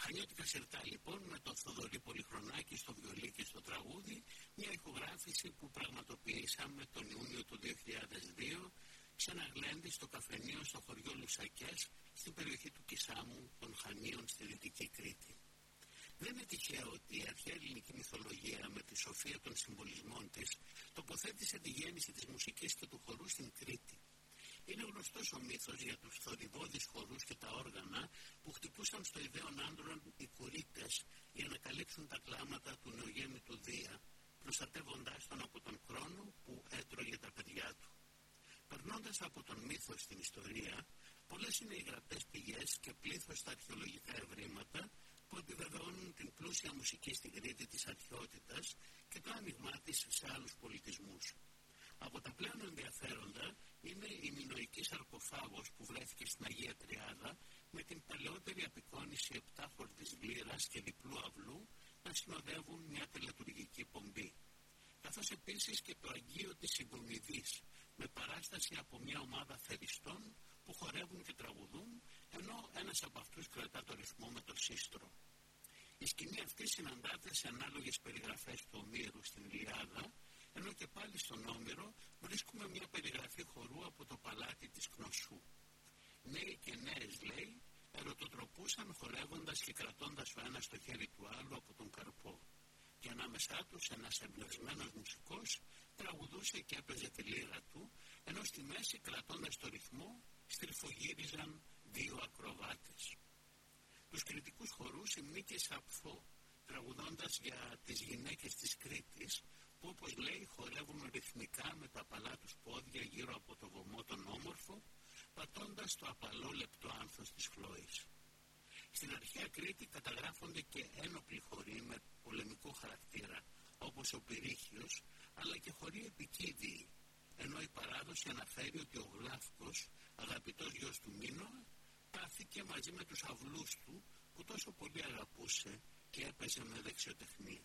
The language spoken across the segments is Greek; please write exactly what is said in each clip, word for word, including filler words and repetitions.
Πανιώτικα Σερτά λοιπόν, με τον Θοδωρή Πολυχρονάκη στο βιολί και στο τραγούδι, μια ηχογράφηση που πραγματοποιήσαμε τον Ιούνιο του δύο χιλιάδες δύο σε ένα γλέντι στο καφενείο στο χωριό Λουσακές, στην περιοχή του Κισάμου των Χανίων στη Δυτική Κρήτη. Δεν είναι τυχαίο ότι η αρχαία ελληνική μυθολογία με τη σοφία των συμβολισμών της τοποθέτησε τη γέννηση της μουσικής και του χορού στην Κρήτη. Είναι γνωστός ο μύθος για τους θορυβώδεις χορούς και τα όργανα που χτυπούσαν στο ιδέον άντρων οι κουρίτες για να καλύψουν τα κλάματα του νεογέννητου Δία, προστατεύοντάς τον από τον χρόνο που έτρωγε τα παιδιά του. Περνώντας από τον μύθο στην ιστορία, πολλές είναι οι γραπτές πηγές και πλήθος τα αρχαιολογικά ευρήματα που επιβεβαιώνουν την πλούσια μουσική στην Κρήτη της αρχαιότητας και το άνοιγμά της σε άλλους πολιτισμούς. Από τα πλέον ενδιαφέροντα είναι η μινωική σαρκοφάγος που βρέθηκε στην Αγία Τριάδα με την παλαιότερη απεικόνιση επτάχορδης λύρας και διπλού αυλού να συνοδεύουν μια τελετουργική πομπή. Καθώς επίσης και το Αγίο της Συγκομιδής με παράσταση από μια ομάδα θεριστών που χορεύουν και τραγουδούν, ενώ ένας από αυτούς κρατά το ρυθμό με το σύστρο. Η σκηνή αυτή συναντάται σε ανάλογες περιγραφές του Ομήρου στην Ιλιάδα, ενώ και πάλι στον Όμηρο βρίσκουμε μια περιγραφή χορού από το παλάτι της Κνωσού. Νέοι και νέες, λέει, ερωτοτροπούσαν χορεύοντας και κρατώντας ο ένας το χέρι του άλλου από τον καρπό. Και ανάμεσά τους ένας εμπνευσμένος μουσικός τραγουδούσε και έπαιζε τη λύρα του, ενώ στη μέση, κρατώντας το ρυθμό, στριφογύριζαν δύο ακροβάτες. Τους κριτικούς χορούς υμνήκε Σαπφό, τραγουδώντας για τις γυναίκες της Κρήτης, που όπως λέει χορεύουν ρυθμικά με τα απαλά τους πόδια γύρω από το βωμό τον όμορφο, πατώντας το απαλό λεπτό άνθος της Χλώης. Στην αρχαία Κρήτη καταγράφονται και ένοπλοι χοροί με πολεμικό χαρακτήρα, όπως ο Πυρίχιος, αλλά και χοροί επικίδιοι, ενώ η παράδοση αναφέρει ότι ο Γλάφκος, αγαπητός γιος του Μίνωα, πάθηκε μαζί με τους αυλούς του που τόσο πολύ αγαπούσε και έπαιζε με δεξιοτεχνία.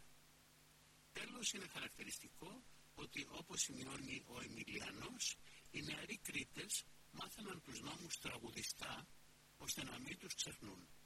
Τέλος, είναι χαρακτηριστικό ότι, όπως σημειώνει ο Εμιλιανός, οι νεαροί Κρήτες μάθαιναν τους νόμους τραγουδιστά ώστε να μην τους ξεχνούν.